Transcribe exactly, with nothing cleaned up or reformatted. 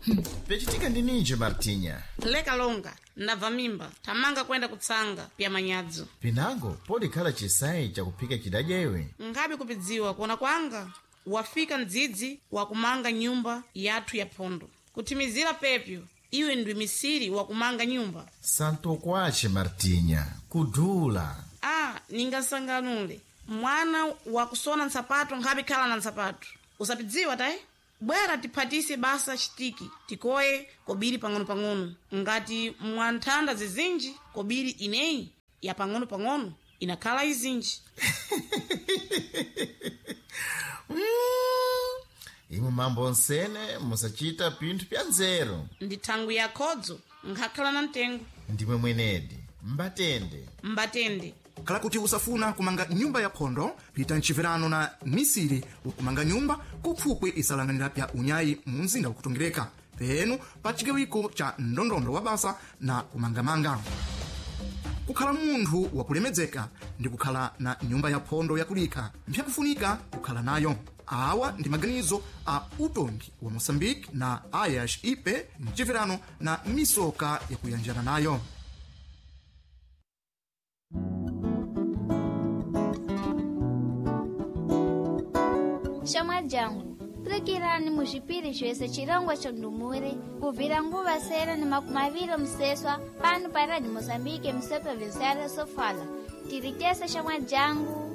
Pechitika ndi ninji Martinha. Leka longa, ndabva mimba, tamanga kwenda kutsanga pya manyadzo. Pinango, podi khala chisayi chakupika chidadya iwe? Ngabe kupidziwa kuona kwanga, wafika mdzidzi wakumanga nyumba yathu ya phondo. Kutimizira pepyo, iwe ndwi misiri wakumanga nyumba. Santo kwace Martinha, kudula. Ah, ningasanganule. Mwana wakusona nsapato ngabe khala na nsapato. Usapidziwa tae? Bwera tiphatise basa chitiki, tikoye kobiri pang'ono-pang'ono. Ngati mwanthanda zizinji, kobiri ineyi ya pang'ono-pang'ono inakhala izinji. mm. Imu mambo nsene musachita pinthu pya nzeru. Ndi thangu ya khodzo, ngakhala na mtengo. Ndimwe mwenedi, mbatende. Mbatende. Kala kuti usafuna kumanga nyumba ya phondo, pita mchivirano na misiri ukumanga nyumba kupfukwe isalanganira pya unyayi munzinda ukutongereka. Penu pa chigawiko cha ndondondo wa basa na kumangamanga. Kukhala munthu wakulemedzeka ndi kukhala na nyumba ya phondo yakulika mpyakufunika kukhala nayo. Awa ndi maganizo a utongi wa Moçambique na Ayash Ipe mchivirano na misoka yakuyanjana nayo. Chama jangu, prokirani muxipiri joese chirangwa cha ndumure, kuvira nguva sera ni makumavilo mseswa, pano para ni Moçambique msepa viziara sofala. Tiritesa chama jangu.